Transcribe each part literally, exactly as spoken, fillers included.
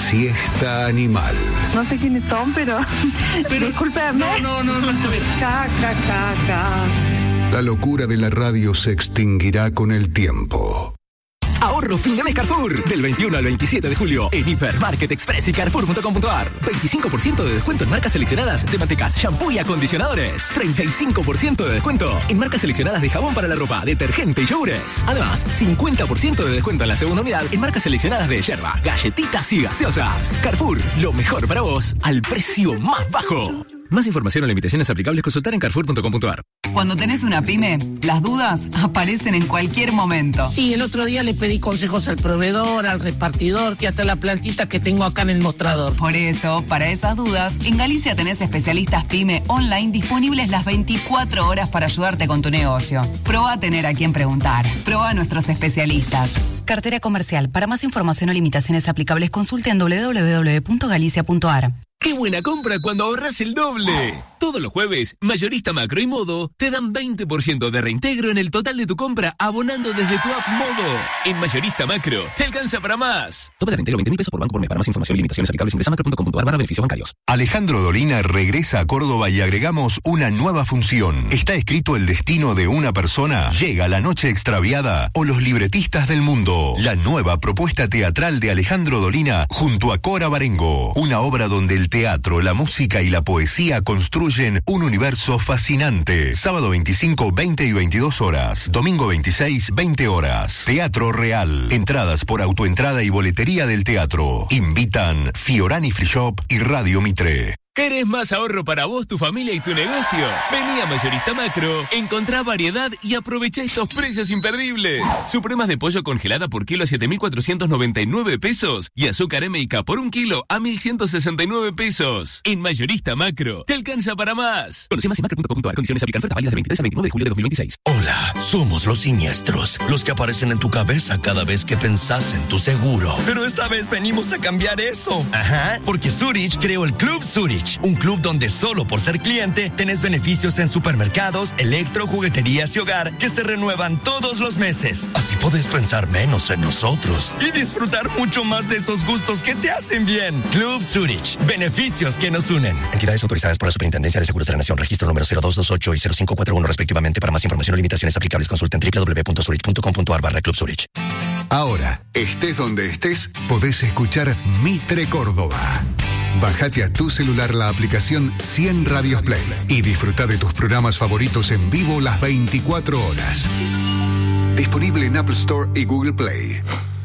siesta animal. No sé quiénes son, pero, pero discúlpeme. No, no, no, no está bien. Ca, ca, ca, ca. La locura de la radio se extinguirá con el tiempo. Ahorro fin de mes Carrefour. Del veintiuno al veintisiete de julio en Hipermarket Express y Carrefour punto com punto a r. veinticinco por ciento de descuento en marcas seleccionadas de mantecas, shampoo y acondicionadores. treinta y cinco por ciento de descuento en marcas seleccionadas de jabón para la ropa, detergente y yogures. Además, cincuenta por ciento de descuento en la segunda unidad en marcas seleccionadas de yerba, galletitas y gaseosas. Carrefour, lo mejor para vos al precio más bajo. Más información o limitaciones aplicables consultar en Carrefour punto com punto a r. Cuando tenés una pyme, las dudas aparecen en cualquier momento. Sí, el otro día le pedí consejos al proveedor, al repartidor, que hasta la plantita que tengo acá en el mostrador. Por eso, para esas dudas, en Galicia tenés especialistas pyme online disponibles las veinticuatro horas para ayudarte con tu negocio. Probá a tener a quien preguntar. Probá a nuestros especialistas. Cartera comercial. Para más información o limitaciones aplicables, consulte en doble u doble u doble u punto galicia punto a r. ¡Qué buena compra cuando ahorras el doble! Todos los jueves, Mayorista Macro y Modo te dan veinte por ciento de reintegro en el total de tu compra abonando desde tu app Modo. En Mayorista Macro, te alcanza para más. Tope de reintegro veinte mil pesos por banco por mes. Para más información y limitaciones aplicables ingresa macro punto com punto a r barra beneficios bancarios. Alejandro Dolina regresa a Córdoba y agregamos una nueva función. ¿Está escrito el destino de una persona? Llega La Noche Extraviada o Los Libretistas del Mundo. La nueva propuesta teatral de Alejandro Dolina junto a Cora Barengo. Una obra donde el teatro, la música y la poesía construyen un universo fascinante. Sábado veinticinco, veinte y veintidós horas. Domingo veintiséis, veinte horas. Teatro Real. Entradas por autoentrada y boletería del teatro. Invitan Fiorani Free Shop y Radio Mitre. ¿Querés más ahorro para vos, tu familia y tu negocio? Vení a Mayorista Macro, encontrá variedad y aprovechá estos precios imperdibles. Supremas de pollo congelada por kilo a siete mil cuatrocientos noventa y nueve pesos y azúcar M y K por un kilo a mil ciento sesenta y nueve pesos. En Mayorista Macro, te alcanza para más. Conoce más en macro punto com punto a r. Condiciones aplican. Ofertas válidas de veintitrés a veintinueve de julio de dos mil veintiséis. Hola, somos los siniestros, los que aparecen en tu cabeza cada vez que pensás en tu seguro. Pero esta vez venimos a cambiar eso. Ajá, porque Zurich creó el Club Zurich. Un club donde solo por ser cliente tenés beneficios en supermercados, electro, jugueterías y hogar que se renuevan todos los meses. Así podés pensar menos en nosotros y disfrutar mucho más de esos gustos que te hacen bien. Club Zurich. Beneficios que nos unen. Entidades autorizadas por la Superintendencia de Seguros de la Nación. Registro número cero dos dos ocho y cero cinco cuatro uno respectivamente. Para más información o limitaciones aplicables consulten doble u doble u doble u punto zurich punto com punto a r barra Club Zurich. Ahora, estés donde estés, podés escuchar Mitre Córdoba. Bájate a tu celular la aplicación cien Radios Play y disfruta de tus programas favoritos en vivo las veinticuatro horas. Disponible en Apple Store y Google Play.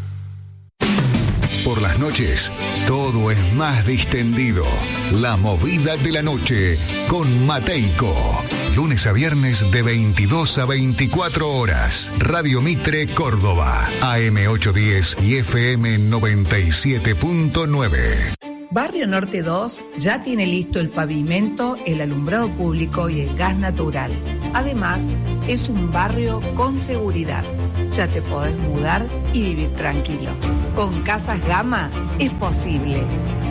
Por las noches, todo es más distendido. La movida de la noche con Mateico. Lunes a viernes de veintidós a veinticuatro horas. Radio Mitre Córdoba. A M ochocientos diez y F M noventa y siete punto nueve. Barrio Norte dos ya tiene listo el pavimento, el alumbrado público y el gas natural. Además, es un barrio con seguridad. Ya te podés mudar y vivir tranquilo. Con Casas Gama es posible.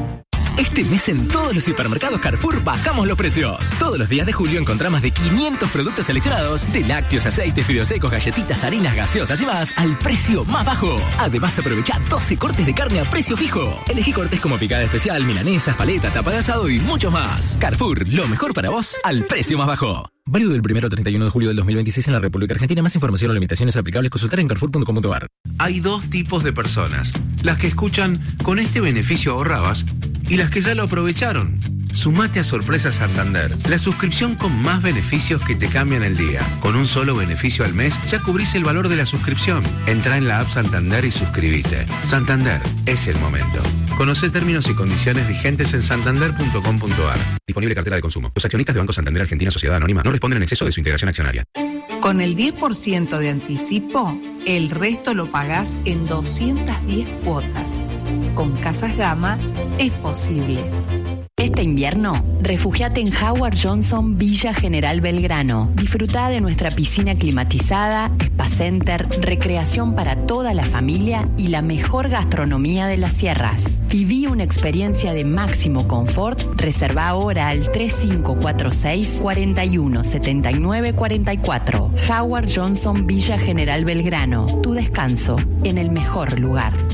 Este mes en todos los hipermercados Carrefour bajamos los precios. Todos los días de julio encontrá más de quinientos productos seleccionados de lácteos, aceites, fideos secos, galletitas, harinas, gaseosas y más al precio más bajo. Además, aprovechá doce cortes de carne a precio fijo. Elegí cortes como picada especial, milanesas, paleta, tapa de asado y mucho más. Carrefour, lo mejor para vos al precio más bajo. Válido del primero al treinta y uno de julio del dos mil veintiséis en la República Argentina. Más información o limitaciones aplicables consultar en carrefour punto com punto a r. Hay dos tipos de personas: las que escuchan "con este beneficio ahorrabas" y las que ya lo aprovecharon. Sumate a Sorpresa Santander, la suscripción con más beneficios que te cambian el día. Con un solo beneficio al mes ya cubrís el valor de la suscripción. Entrá en la app Santander y suscribite. Santander, es el momento. Conocé términos y condiciones vigentes en santander punto com punto a r. Disponible cartera de consumo. Los accionistas de Banco Santander Argentina Sociedad Anónima no responden en exceso de su integración accionaria. Con el diez por ciento de anticipo, el resto lo pagás en doscientas diez cuotas. Con Casas Gama es posible. Este invierno, refugiate en Howard Johnson Villa General Belgrano. Disfrutá de nuestra piscina climatizada, spa center, recreación para toda la familia y la mejor gastronomía de las sierras. Viví una experiencia de máximo confort. Reserva ahora al tres cinco cuatro seis, cuatro uno siete nueve cuatro cuatro. Howard Johnson Villa General Belgrano. Tu descanso en el mejor lugar.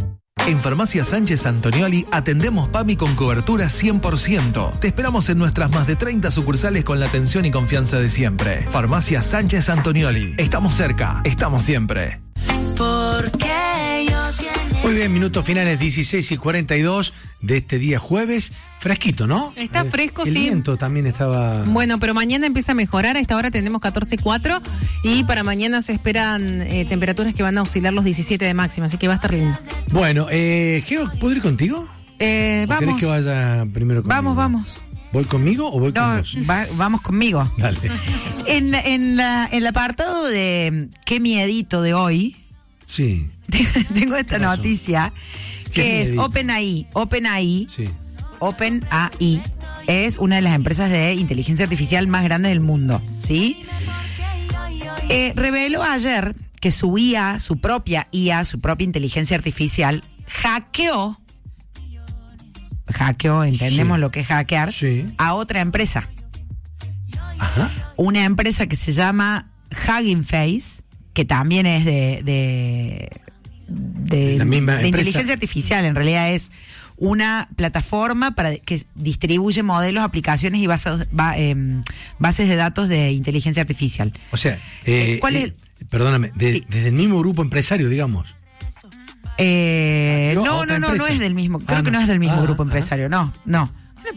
En Farmacia Sánchez Antonioli atendemos PAMI con cobertura cien por ciento. Te esperamos en nuestras más de treinta sucursales con la atención y confianza de siempre. Farmacia Sánchez Antonioli. Estamos cerca, estamos siempre. Porque yo siempre... Muy bien, minutos finales dieciséis y cuarenta y dos de este día jueves. Fresquito, ¿no? Está fresco, el sí. El viento también estaba... Bueno, pero mañana empieza a mejorar. A esta hora tenemos catorce cuatro y para mañana se esperan eh, temperaturas que van a oscilar los diecisiete de máxima, así que va a estar lindo. Bueno, eh, Geo, ¿puedo ir contigo? Eh, ¿O vamos. ¿Querés que vaya primero conmigo? Vamos, vamos. ¿Voy conmigo o voy no, con vos? Va, vamos conmigo. Dale. En, la, en, la, en el apartado de qué miedito de hoy, sí. tengo esta noticia que es miedito? OpenAI. OpenAI, sí. OpenAI es una de las empresas de inteligencia artificial más grandes del mundo, ¿sí? Eh, reveló ayer que su I A, su propia I A, su propia inteligencia artificial, hackeó, hackeó, entendemos Sí. lo que es hackear, Sí. a otra empresa. Ajá. Una empresa que se llama Hugging Face, que también es de, de, de, La misma de empresa. inteligencia artificial, en realidad es una plataforma para que distribuye modelos, aplicaciones y bases, ba, eh, bases de datos de inteligencia artificial. O sea, eh, ¿Cuál es eh, perdóname, de- Sí. desde el mismo grupo empresario, digamos. Eh, ¿Hackeó a no, otra no, no, no empresa? es del mismo, creo Ah, que no no. es del mismo Ah, grupo ah. empresario, no, no.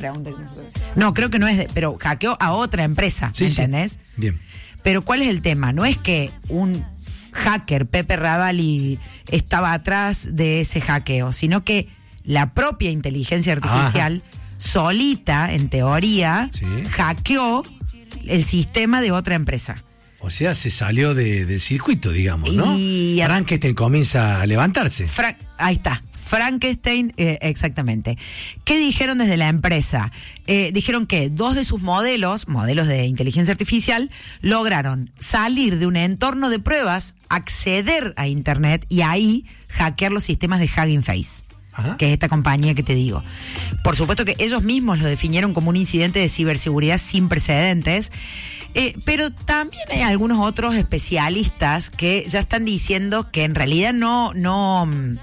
No, creo que no es, de, pero hackeó a otra empresa, Sí, sí. ¿entendés? Bien. Pero ¿cuál es el tema? No es que un hacker, Pepe Ravalli, estaba atrás de ese hackeo, sino que la propia inteligencia artificial, solita, en teoría, Sí. hackeó el sistema de otra empresa. O sea, se salió de, del circuito, digamos, ¿no? Y- Frankenstein comienza a levantarse. Fra- ahí está. Frankenstein, eh, exactamente. ¿Qué dijeron desde la empresa? Eh, dijeron que dos de sus modelos, modelos de inteligencia artificial, lograron salir de un entorno de pruebas, acceder a Internet y ahí hackear los sistemas de Hugging Face. Ajá. Que es esta compañía que te digo. Por supuesto que ellos mismos lo definieron como un incidente de ciberseguridad sin precedentes, eh, pero también hay algunos otros especialistas que ya están diciendo que en realidad no, no, mm,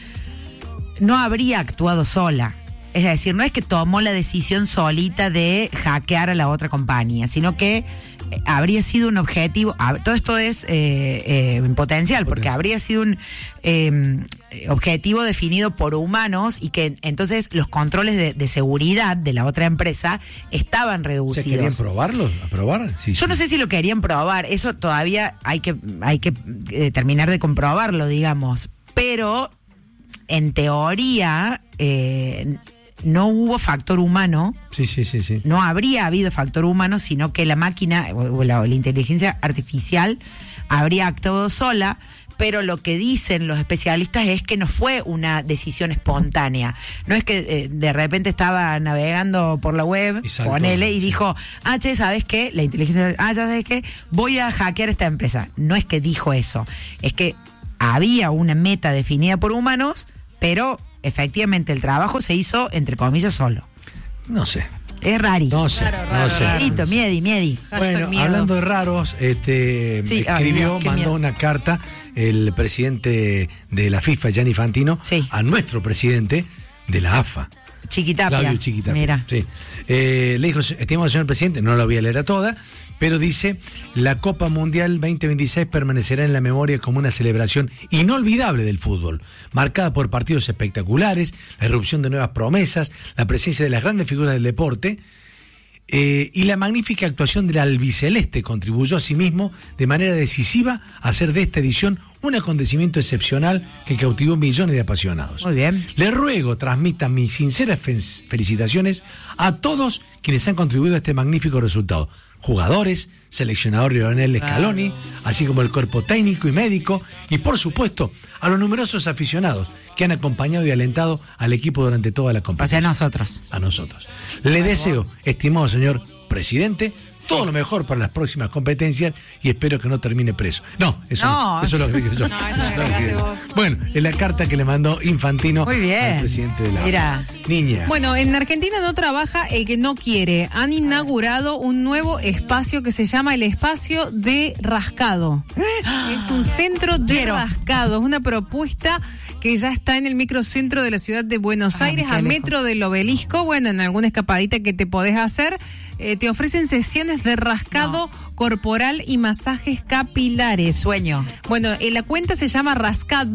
no habría actuado sola. Es decir, no es que tomó la decisión solita de hackear a la otra compañía, sino que eh, habría sido un objetivo, a- todo esto es eh, eh, en potencial, porque habría sido un eh, objetivo definido por humanos y que entonces los controles de, de seguridad de la otra empresa estaban O sea, reducidos. ¿querían probarlo? ¿A probar? Sí, Yo sí. no sé si lo querían probar, eso todavía hay que, hay que eh, terminar de comprobarlo, digamos, pero en teoría eh, no hubo factor humano. Sí, sí, sí, sí. No habría habido factor humano, sino que la máquina o la, o la inteligencia artificial habría actuado sola, pero lo que dicen los especialistas es que no fue una decisión espontánea. No es que eh, de repente estaba navegando por la web, Y saltó, ponele, y sí. dijo, ah, che, ¿sabes qué? La inteligencia, ah, ya sabes qué, voy a hackear esta empresa. No es que dijo eso, es que había una meta definida por humanos, pero efectivamente el trabajo se hizo, entre comillas, solo. No sé. Es rari. No sé, no sé. Rarito, miedi, miedi. Bueno, hablando de raros, este Sí, ah, escribió, mira, qué mandó miedo. una carta el presidente de la FIFA, Gianni Infantino, a nuestro presidente de la A F A. Chiquitapia. Claudio Chiquitapia. Mira. Sí. Eh, le dijo, estimado señor presidente, no la voy a leer a toda, pero dice, la Copa Mundial veinte veintiséis permanecerá en la memoria como una celebración inolvidable del fútbol, marcada por partidos espectaculares, la irrupción de nuevas promesas, la presencia de las grandes figuras del deporte, eh, y la magnífica actuación del albiceleste contribuyó asimismo de manera decisiva a hacer de esta edición un acontecimiento excepcional que cautivó millones de apasionados. Muy bien. Le ruego transmitan mis sinceras fe- felicitaciones a todos quienes han contribuido a este magnífico resultado. Jugadores, seleccionador Lionel Scaloni, así como el cuerpo técnico y médico, y por supuesto a los numerosos aficionados que han acompañado y alentado al equipo durante toda la competición. O sea, nosotros. A nosotros. Le deseo, estimado señor presidente, Todo lo mejor para las próximas competencias y espero que no termine preso. No, eso no, No, eso es lo que dije yo. No, eso Eso es lo que agregaste dije. vos. Bueno, es la carta que le mandó Infantino Muy bien. al presidente de la Mira. niña. Bueno, en Argentina no trabaja el que no quiere. Han inaugurado un nuevo espacio que se llama el Espacio de Rascado. Es un centro de rascado. Es una propuesta que ya está en el microcentro de la ciudad de Buenos Ah, Aires, me queda a lejos. metro del Obelisco. Bueno, en alguna escapadita que te podés hacer. Eh, te ofrecen sesiones de rascado corporal y masajes capilares. Sueño. Bueno, eh, la cuenta se llama Rascad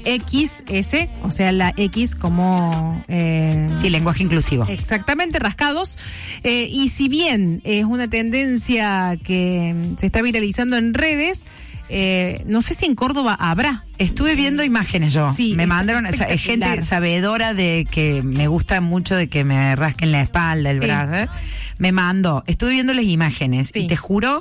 X S, o sea, la X como... Eh, Sí, lenguaje inclusivo. Exactamente, rascados. Eh, y si bien es una tendencia que mm, se está viralizando en redes, eh, no sé si en Córdoba habrá. Estuve viendo imágenes yo. Sí, me es mandaron o sea, es espectacular. gente sabedora de que me gusta mucho de que me rasquen la espalda, el Sí. brazo. ¿eh? Me mandó. Estuve viendo las imágenes y te juro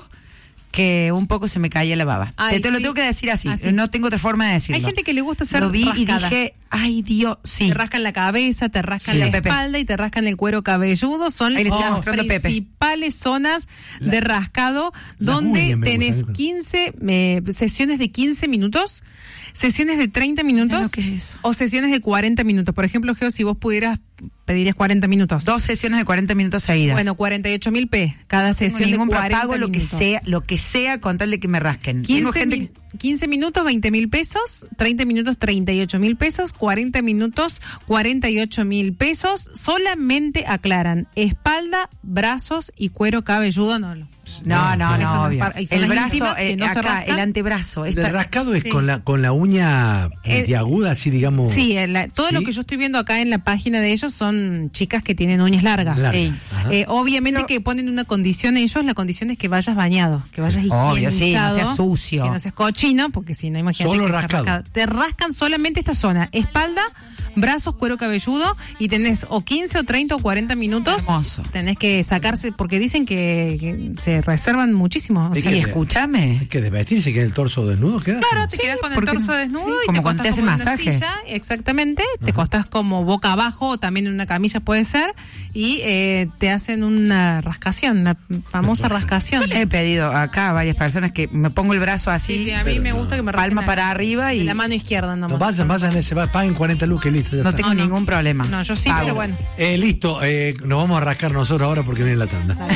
que un poco se me caía la baba. Ay, te, te lo sí. tengo que decir así. Así. No tengo otra forma de decirlo. Hay gente que le gusta ser Lo vi rascada. y dije, ay Dios, sí. Te rascan la cabeza, te rascan Sí. la Pepe. espalda y te rascan el cuero cabelludo. Son Ahí le estoy las mostrando a Pepe. principales zonas La- de rascado las donde uñas me tenés gustan. quince eh, sesiones de quince minutos, sesiones de treinta minutos lo que es eso. o sesiones de cuarenta minutos. Por ejemplo, Geo, si vos pudieras, pedirías cuarenta minutos. Dos sesiones de cuarenta minutos seguidas. Bueno, cuarenta y ocho mil pe cada no tengo sesión de ningún cuarenta pago, lo que minutos. sea, lo que sea con tal de que me rasquen. Tengo quince, gente mi- que- quince minutos, veinte mil pesos, treinta minutos, treinta y ocho mil pesos, cuarenta minutos, cuarenta y ocho mil pesos. Solamente aclaran espalda, brazos y cuero cabelludo. No, no. No, no, Esas no, obvio. par- y son El las brazo, íntimas que eh, no se acá, rascan. el antebrazo. El esta- rascado es Sí. con la con la uña Eh, puntiaguda, así digamos. Sí, en la- todo ¿Sí? lo que yo estoy viendo acá en la página de ellos son chicas que tienen uñas largas. Largas, Sí. ajá. Eh, obviamente que ponen una condición ellos, la condición es que vayas bañado, que vayas Obvio, sí, no higienizado, seas sucio. que no seas cochino, porque si no, imagínate Solo que se rascado. rasca- te rascan solamente esta zona, espalda, brazos, cuero cabelludo, y tenés o quince o treinta o cuarenta minutos. Hermoso. Tenés que sacarse, porque dicen que, que se reservan muchísimo. O Es sea, que- Y escúchame. Hay que desvestirse que el torso desnudo queda. Claro, te Sí, quedas con el ¿por qué torso no? desnudo Sí, y como te cuando te acostás hacen como en una masajes. silla, exactamente, te acostás como boca abajo o también en una camilla puede ser y eh, te hacen una rascación, la famosa rascación. Yo le he pedido acá a varias personas que me pongo el brazo así, Sí, sí, a mí me gusta que me rasquen palma la- para arriba y de la mano izquierda nomás. No, vayan, vayan ese, va- paguen cuarenta lucas y listo. ya no está. tengo ningún problema. No, yo sí, Pago. pero bueno. Eh, listo, eh, nos vamos a rascar nosotros ahora porque viene la tanda.